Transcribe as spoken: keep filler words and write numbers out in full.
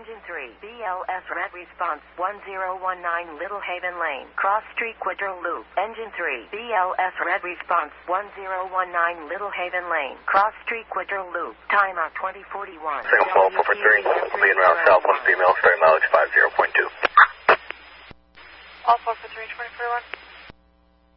Engine three, B L S Red Response one zero one nine Little Haven Lane, Cross Street Quadro Loop. Engine three, B L S Red Response one zero one nine Little Haven Lane, Cross Street Quadro Loop. Timeout twenty forty-one. Single four four four three, leading route south one female, starting mileage five zero point two. All four four three, twenty forty-one.